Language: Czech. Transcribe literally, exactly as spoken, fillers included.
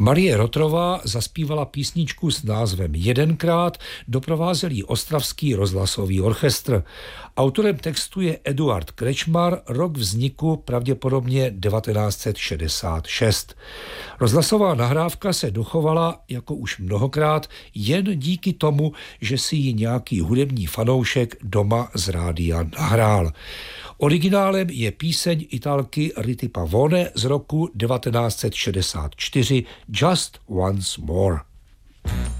Marie Rotrová zaspívala písničku s názvem Jedenkrát, doprovázel ji Ostravský rozhlasový orchestr. Autorem textu je Eduard Krečmar, rok vzniku pravděpodobně devatenáct set šedesát šest. Rozhlasová nahrávka se dochovala, jako už mnohokrát, jen díky tomu, že si ji nějaký hudební fanoušek doma z rádia nahrál. Originálem je píseň Italky Rity Pavone z roku devatenáct set šedesát čtyři Just Once More.